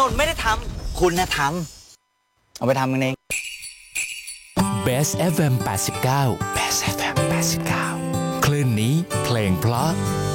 นไม่ได้ทำคุณนะทำเอาไปทำกันเอง Best FM 89 Best FM 89คลื่นนี้เพลงเพราะ